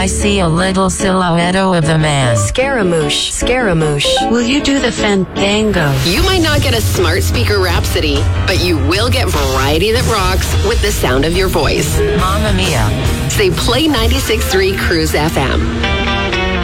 I see a little silhouette of a man. Scaramouche, Scaramouche. Will you do the fandango? You might not get a smart speaker rhapsody, but you will get variety that rocks with the sound of your voice. Mamma mia. Say play 96.3 Cruise FM.